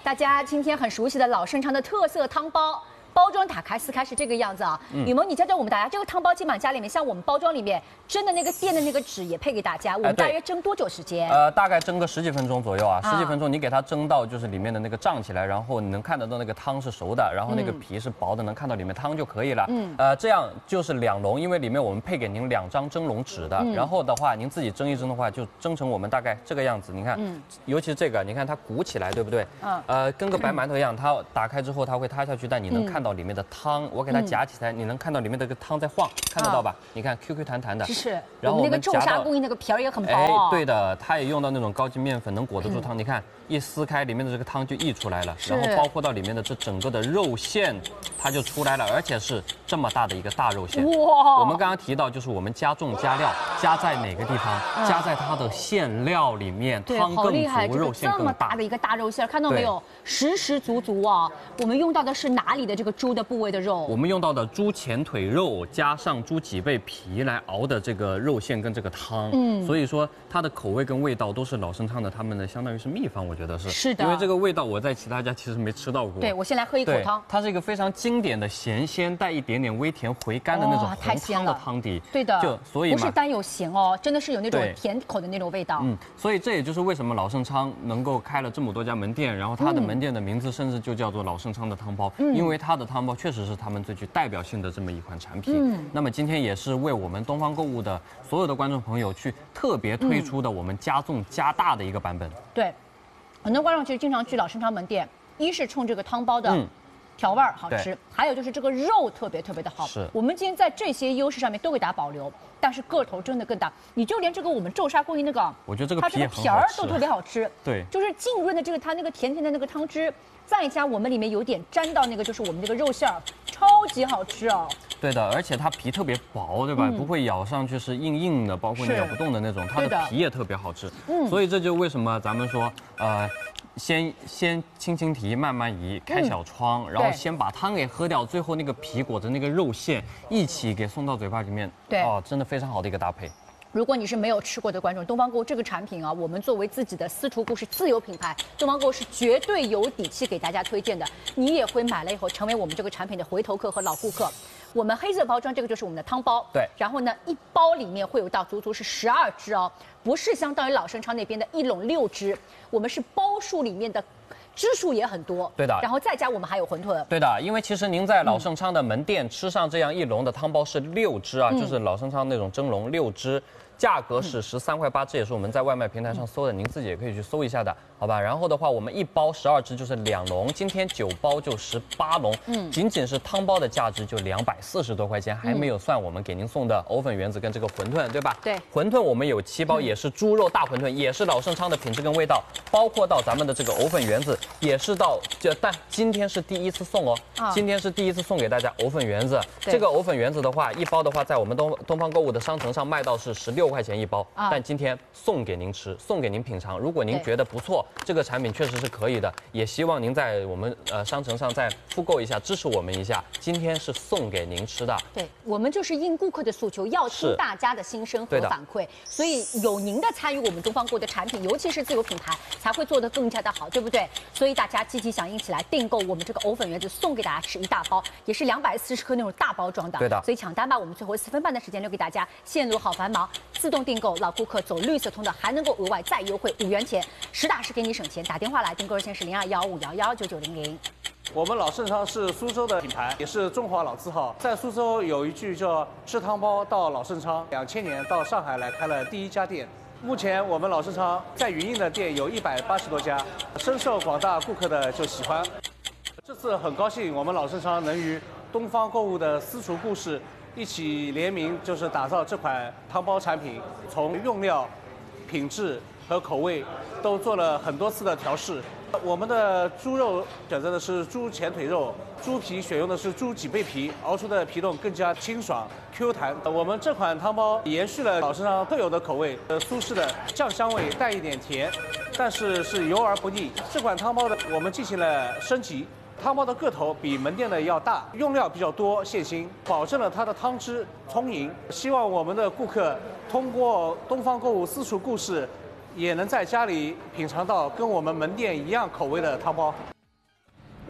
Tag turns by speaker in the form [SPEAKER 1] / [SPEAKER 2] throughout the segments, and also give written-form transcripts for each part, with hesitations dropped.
[SPEAKER 1] 大家今天很熟悉的老盛昌的特色汤包。 包装打开，撕开是这个样子啊。雨萌，你教教我们大家，这个汤包基本上家里面，像我们包装里面蒸的那个垫的那个纸也配给大家。我们大约蒸多久时间？
[SPEAKER 2] 大概蒸个10几分钟左右啊。10几分钟，你给它蒸到就是里面的那个胀起来，然后你能看得到那个汤是熟的，然后那个皮是薄的，能看到里面汤就可以了。这样就是2笼，因为里面我们配给您2张蒸笼纸的。然后的话，您自己蒸一蒸的话，就蒸成我们大概这个样子。你看，尤其是这个，你看它鼓起来，对不对？跟个白馒头一样，它打开之后它会塌下去，但你能看到里面的汤，我给它夹起来，你能看到里面的个汤在晃，看得到吧？你看 QQ 弹弹的。
[SPEAKER 1] 是。
[SPEAKER 2] 然后
[SPEAKER 1] 我们那个皱沙公益那个皮儿也很薄。哎，
[SPEAKER 2] 对的，它也用到那种高筋面粉，能裹得住汤。你看，一撕开里面的这个汤就溢出来了，然后包括到里面的这整个的肉馅，它就出来了，而且是这么大的一个大肉馅。哇！我们刚刚提到，就是我们加重加料，加在哪个地方？加在它的馅料里面，汤更足，肉馅更大。
[SPEAKER 1] 这么大的一个大肉馅，看到没有？实实足足啊！我们用到的是哪里的这个猪的部位的肉？
[SPEAKER 2] 我们用到的猪前腿肉加上猪脊背皮来熬的这个肉馅跟这个汤，所以说它的口味跟味道都是老盛昌的，他们的相当于是秘方，我觉得是。
[SPEAKER 1] 是的。
[SPEAKER 2] 因为这个味道我在其他家其实没吃到过。
[SPEAKER 1] 对，我先来喝一口汤。
[SPEAKER 2] 它是一个非常经典的咸鲜带一点点微甜回甘的那种红汤的汤底。
[SPEAKER 1] 对的。
[SPEAKER 2] 所以
[SPEAKER 1] 不是单有咸哦，真的是有那种甜口的那种味道。
[SPEAKER 2] 所以这也就是为什么老盛昌能够开了这么多家门店，然后它的门店的名字甚至就叫做老盛昌的汤包，因为它的汤包确实是他们最具代表性的这么一款产品。那么今天也是为我们东方购物的所有的观众朋友去特别推出的我们加重加大的一个版本。
[SPEAKER 1] 对，很多观众其实经常去老盛昌门店，一是冲这个汤包的调味好吃，还有就是这个肉特别的好。
[SPEAKER 2] 是，
[SPEAKER 1] 我们今天在这些优势上面都给大家保留，但是个头真的更大。你就连这个我们皱沙锅那个，
[SPEAKER 2] 我觉得这个皮也很好吃，
[SPEAKER 1] 它这个皮儿都特别好吃。
[SPEAKER 2] 对，
[SPEAKER 1] 就是浸润的这个它那个甜甜的那个汤汁。 再加我们里面有点沾到那个，就是我们这个肉馅儿，超级好吃哦。
[SPEAKER 2] 对的，而且它皮特别薄，对吧？不会咬上去是硬硬的，包括你咬不动的那种。它的皮也特别好吃。所以这就为什么咱们说，先轻轻提，慢慢移，开小窗，然后先把汤给喝掉，最后那个皮裹着那个肉馅一起给送到嘴巴里面。对，哦，真的非常好的一个搭配。
[SPEAKER 1] 如果你是没有吃过的观众，东方购物这个产品啊，我们作为自己的私厨故事自有品牌，东方购物是绝对有底气给大家推荐的。你也会买了以后成为我们这个产品的回头客和老顾客。我们黑色包装这个就是我们的汤包，对。然后呢，一包里面会有到足足是12只哦，不是相当于老盛昌那边的1笼6只，我们是包数里面的。 支数也很多，对的，然后再加我们还有馄饨，
[SPEAKER 2] 对的，因为其实您在老盛昌的门店吃上这样1笼的汤包是6只啊，就是老盛昌那种蒸笼6只，价格是13块8，这也是我们在外卖平台上搜的，您自己也可以去搜一下的，好吧？然后的话，我们1包12只就是2笼，今天9包就18笼，仅仅是汤包的价值就240多块钱，还没有算我们给您送的藕粉圆子跟这个馄饨，对吧？对，馄饨我们有7包，也是猪肉大馄饨，也是老盛昌的品质跟味道，包括到咱们的这个藕粉圆子。 也是但今天是第1次送哦，今天是第1次送给大家藕粉圆子。这个藕粉圆子的话，1包的话，在我们东方购物的商城上卖到是16块钱1包，但今天送给您吃，送给您品尝。如果您觉得不错，这个产品确实是可以的，也希望您在我们商城上再复购一下，支持我们一下。今天是送给您吃的。对，我们就是应顾客的诉求，要听大家的心声和反馈，所以有您的参与，我们东方购物的产品，尤其是自有品牌，才会做得更加的好，对不对？所以大家积极响应起来，订购我们这个藕粉圆子，送给大家吃1大包，也是240克那种大包装的。对的。所以抢单吧，我们最后4分半的时间留给大家。线路好繁忙，自动订购，老顾客走绿色通道还能够额外再优惠5元钱，实打实给你省钱。打电话来订购热线是0215119900。
[SPEAKER 3] 我们老盛昌是苏州的品牌，也是中华老字号。在苏州有一句叫“吃汤包到老盛昌”，2000年到上海来开了第1家店。 目前我们老盛昌在云印的店有180多家，深受广大顾客的喜欢。这次很高兴，我们老盛昌能与东方购物的私厨故事一起联名，就是打造这款汤包产品，从用料、品质和口味都做了很多次的调试。我们的猪肉选择的是猪前腿肉，猪皮选用的是猪脊背皮，熬出的皮冻更加清爽 Q 弹。我们这款汤包延续了老盛昌特有的口味，苏式的酱香味带一点甜，但是是油而不腻。这款汤包的我们进行了升级。 汤包的个头比门店的要大，用料比较多，现新，保证了它的汤汁充盈。希望我们的顾客通过东方购物私厨故事，也能在家里品尝到跟我们门店一样口味的汤包。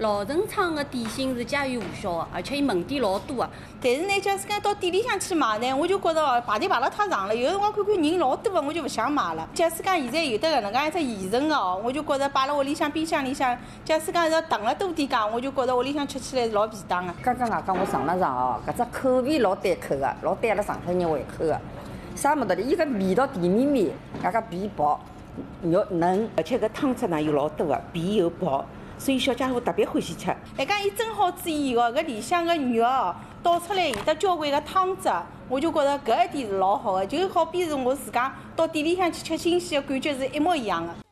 [SPEAKER 4] 老城昌的点心是家喻户晓的，而且伊门店老多啊。
[SPEAKER 5] 但是呢，假使讲到店里向去买呢，我就觉着排队排了太长了，有辰光看看人老多的，我就不想买了。假使讲现在有的搿能介一只现成的哦，我就觉着摆辣屋里向冰箱里向，假使讲要囤了多点讲，我就觉着屋里向吃起来是老便当的。
[SPEAKER 6] 刚刚外讲我尝了尝哦，搿只口味老对口的，老对阿拉上海人胃口的。啥么道理？伊个味道甜绵绵，外加皮薄，肉嫩，
[SPEAKER 7] 而且搿汤汁呢又老多的，皮又薄，所以小家伙特别欢喜吃。
[SPEAKER 5] 来讲伊蒸好之以后，搿里向个肉哦倒出来有得交关个汤汁，我就觉着搿一点是老好的，就好比是我自家到店里向去吃新鲜的感觉是一模一样的。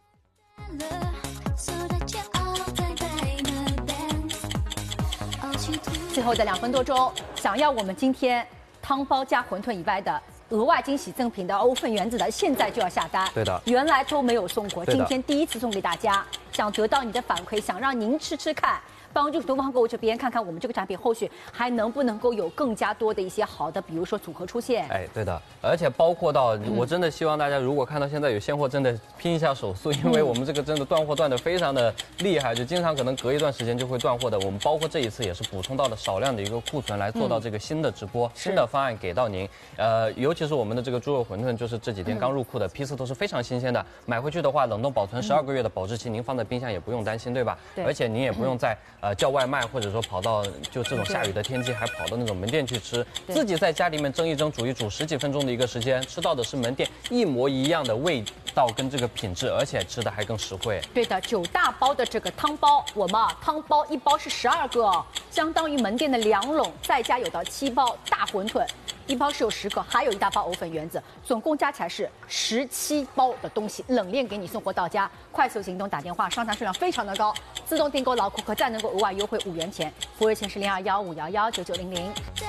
[SPEAKER 1] 最后的2分多钟，想要我们今天汤包加馄饨以外的额外惊喜赠品的欧粉圆子的，现在就要下单。
[SPEAKER 2] 对的，
[SPEAKER 1] 原来都没有送过，
[SPEAKER 2] 对的
[SPEAKER 1] 今天第一次送给大家，想得到你的反馈，想让您吃吃看。帮助东方购物这边看看我们这个产品后续还能不能够有更加多的一些好的，比如说组合出现。
[SPEAKER 2] 哎，对的，而且包括到我真的希望大家如果看到现在有现货，真的拼一下手速，因为我们这个真的断货断得非常的厉害，就经常可能隔一段时间就会断货的。我们包括这一次也是补充到了少量的一个库存来做到这个新的直播，新的方案给到您。尤其是我们的这个猪肉馄饨，就是这几天刚入库的，批次都是非常新鲜的。买回去的话，冷冻保存12个月的保质期，您放在冰箱也不用担心，对吧？
[SPEAKER 1] 对。
[SPEAKER 2] 而且您也不用再叫外卖或者说跑到就这种下雨的天气还跑到那种门店去吃，自己在家里面蒸一蒸煮一煮10几分钟的一个时间，吃到的是门店一模一样的味道跟这个品质，而且吃的还更实惠。
[SPEAKER 1] 对的，9大包的这个汤包，我们汤包一包是12个哦，相当于门店的2笼，再加有到7包大馄饨。一包是有10个，还有1大包藕粉圆子，总共加起来是17包的东西，冷链给你送货到家，快速行动打电话，商场数量非常的高，自动订购老顾客再能够额外优惠5元钱，服务热线是0215119900。